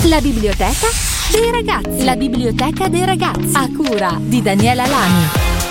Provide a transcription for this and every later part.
La biblioteca dei ragazzi. La biblioteca dei ragazzi. A cura di Daniela Lani.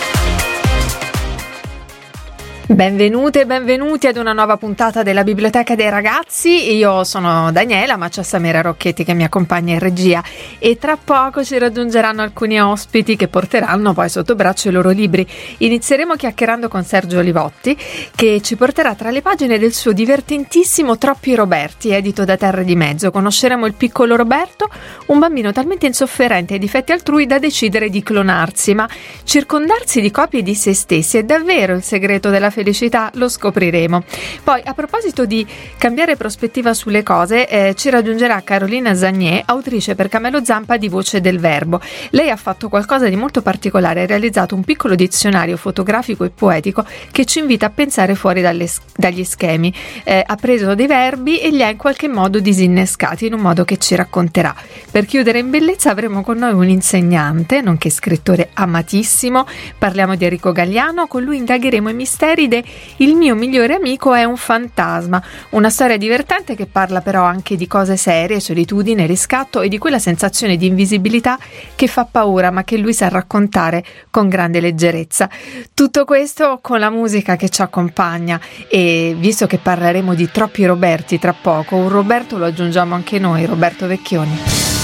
Benvenute e benvenuti ad una nuova puntata della Biblioteca dei Ragazzi. Io sono Daniela, ma c'è Samira Rocchetti che mi accompagna in regia e tra poco ci raggiungeranno alcuni ospiti che porteranno poi sotto braccio i loro libri. Inizieremo chiacchierando con Sergio Olivotti, che ci porterà tra le pagine del suo divertentissimo Troppi Roberti, edito da Terre di Mezzo. Conosceremo il piccolo Roberto, un bambino talmente insofferente ai difetti altrui da decidere di clonarsi, ma circondarsi di copie di se stessi è davvero il segreto della felicità? Lo scopriremo. Poi, a proposito di cambiare prospettiva sulle cose, ci raggiungerà Carolina Zagné, autrice per Camelo Zampa di Voce del Verbo. Lei ha fatto qualcosa di molto particolare, ha realizzato un piccolo dizionario fotografico e poetico che ci invita a pensare fuori dagli schemi. Ha preso dei verbi e li ha in qualche modo disinnescati in un modo che ci racconterà. Per chiudere in bellezza avremo con noi un insegnante, nonché scrittore amatissimo. Parliamo di Enrico Galliano, con lui indagheremo i misteri Il mio migliore amico è un fantasma, una storia divertente che parla però anche di cose serie, solitudine, riscatto e di quella sensazione di invisibilità che fa paura ma che lui sa raccontare con grande leggerezza. Tutto questo con la musica che ci accompagna, e visto che parleremo di Troppi Roberti tra poco, un Roberto lo aggiungiamo anche noi, Roberto Vecchioni.